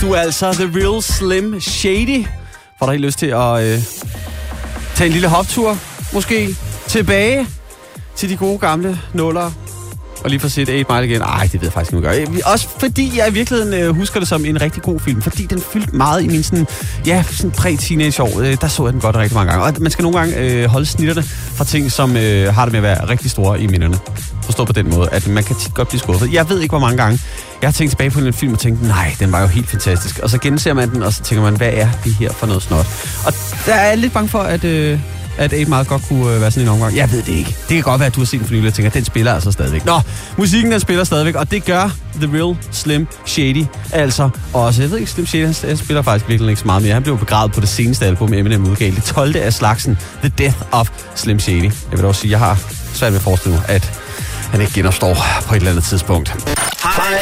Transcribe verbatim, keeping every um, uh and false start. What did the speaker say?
Du er altså The Real Slim Shady. Får du helt lyst til at øh, tage en lille hoptur, måske tilbage til de gode gamle nuller, og lige få set eight Mile igen. Ej, det ved jeg faktisk ikke, hvad jeg gør. Også fordi jeg i virkeligheden øh, husker det som en rigtig god film, fordi den fyldte meget i min sådan, ja, sådan præ-teenage-år. Øh, der så jeg den godt rigtig mange gange. Og man skal nogle gange øh, holde snitterne fra ting, som øh, har det med at være rigtig store i minderne. Forstå på den måde, at man kan tit godt blive skuffet. Jeg ved ikke, hvor mange gange jeg har tænkt tilbage på en film og tænkt, nej, den var jo helt fantastisk. Og så genser man den, og så tænker man, hvad er det her for noget snot? Og der er jeg lidt bange for, at... Øh, at eight meget godt kunne øh, være sådan en omgang. Jeg ved det ikke. Det kan godt være, at du har set den for nylig og tænker, at den spiller altså stadigvæk. Nå, musikken den spiller stadigvæk, og det gør The Real Slim Shady altså også. Jeg ved ikke, Slim Shady, han, han spiller faktisk virkelig ikke så meget mere. Han blev begravet på det seneste album, Eminem udgav. Det tolvte af slagsen, The Death of Slim Shady. Jeg vil dog sige, jeg har svært ved at forestille mig, at han ikke genopstår på et eller andet tidspunkt. Hej.